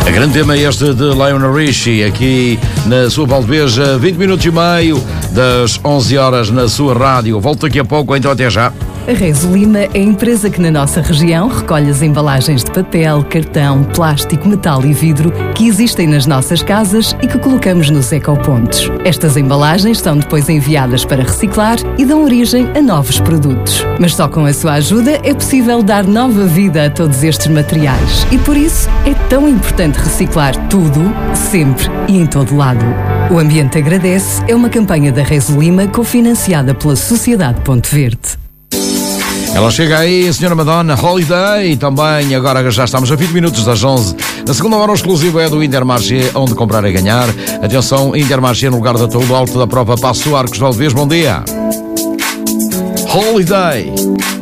A grande tema é este de Lionel Richie, aqui na sua Valdeveja, 20 minutos e meio das 11 horas na sua rádio. Volto daqui a pouco, então até já. A Rezo Lima é a empresa que na nossa região recolhe as embalagens de papel, cartão, plástico, metal e vidro que existem nas nossas casas e que colocamos nos ecopontos. Estas embalagens são depois enviadas para reciclar e dão origem a novos produtos. Mas só com a sua ajuda é possível dar nova vida a todos estes materiais. E por isso é tão importante reciclar tudo, sempre e em todo lado. O Ambiente Agradece é uma campanha da Rezo Lima cofinanciada pela Sociedade Ponte Verde. Ela chega aí, a Senhora Madonna, Holiday, também, agora já estamos a 20 minutos das 11. Na segunda hora, o exclusivo é do Intermarché, onde comprar é ganhar. Atenção, Intermarché no lugar da Todo Alto da prova Passo Arcos Valdevez, bom dia. Holiday.